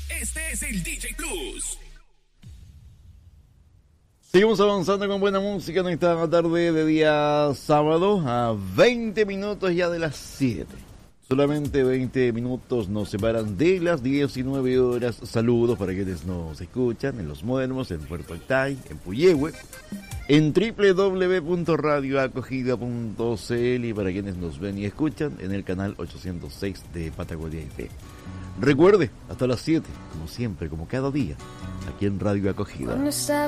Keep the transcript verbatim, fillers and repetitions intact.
Este es el D J Plus. Seguimos avanzando con buena música en esta tarde de día sábado, a veinte minutos ya de las siete. Solamente veinte minutos nos separan de las diecinueve horas. Saludos para quienes nos escuchan en Los Muermos, en Puerto Octay, en Puyehue, en doble u doble u doble u punto radio acogida punto c l y para quienes nos ven y escuchan en el canal ochocientos seis de Patagonia I T. Recuerde, hasta las siete, como siempre, como cada día, aquí en Radio Acogida.